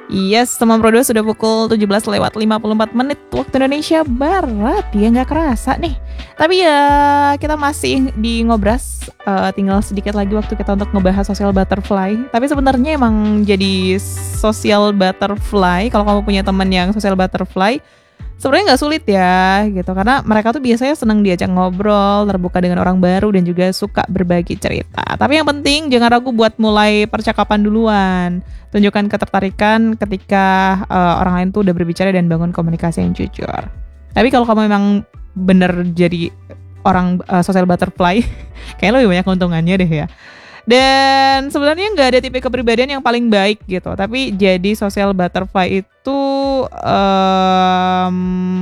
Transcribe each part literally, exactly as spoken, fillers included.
Yes, teman Pro dua sudah pukul tujuh belas lewat lima puluh empat menit waktu Indonesia Barat. Ya nggak kerasa nih. Tapi ya kita masih di ngobras. Uh, tinggal sedikit lagi waktu kita untuk ngebahas social butterfly. Tapi sebenarnya emang jadi social butterfly. Kalau kamu punya teman yang social butterfly, sebenarnya nggak sulit ya gitu. Karena mereka tuh biasanya senang diajak ngobrol, terbuka dengan orang baru, dan juga suka berbagi cerita. Tapi yang penting jangan ragu buat mulai percakapan duluan. Tunjukkan ketertarikan ketika uh, orang lain tuh udah berbicara dan bangun komunikasi yang jujur. Tapi kalau kamu memang bener jadi orang uh, social butterfly, kayaknya lebih banyak keuntungannya deh ya. Dan sebenarnya nggak ada tipe kepribadian yang paling baik gitu. Tapi jadi social butterfly itu um,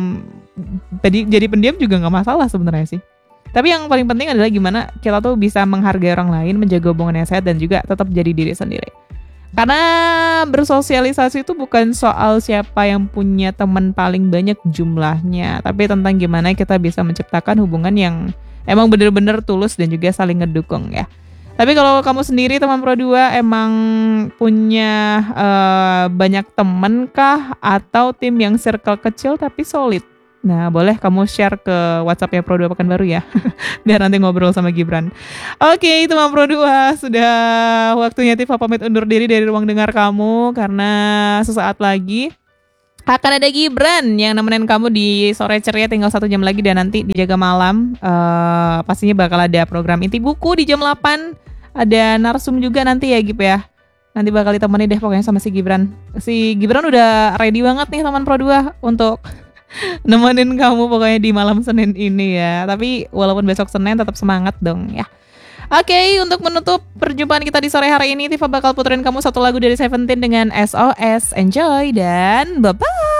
jadi, jadi pendiam juga nggak masalah sebenarnya sih. Tapi yang paling penting adalah gimana kita tuh bisa menghargai orang lain, menjaga hubungan yang sehat, dan juga tetap jadi diri sendiri. Karena bersosialisasi itu bukan soal siapa yang punya teman paling banyak jumlahnya, tapi tentang gimana kita bisa menciptakan hubungan yang emang bener-bener tulus dan juga saling ngedukung ya. Tapi kalau kamu sendiri teman Pro dua emang punya uh, banyak temen kah atau tim yang circle kecil tapi solid? Nah, boleh kamu share ke WhatsApp-nya Pro dua Pekanbaru ya. Biar nanti ngobrol sama Gibran. Oke, teman Pro dua, sudah waktunya Tifa pamit undur diri dari ruang dengar kamu karena sesaat lagi akan ada Gibran yang nemenin kamu di sore ceria, tinggal satu jam lagi, dan nanti di Jaga Malam uh, pastinya bakal ada program Inti Buku di jam delapan. Ada narsum juga nanti ya Gib ya. Nanti bakal ditemani deh pokoknya sama si Gibran. Si Gibran udah ready banget nih teman Pro dua untuk nemenin kamu pokoknya di malam Senin ini ya. Tapi walaupun besok Senin tetap semangat dong ya. Oke, okay, untuk menutup perjumpaan kita di sore hari ini, Tifa bakal puterin kamu satu lagu dari Seventeen dengan S O S. Enjoy dan bye-bye.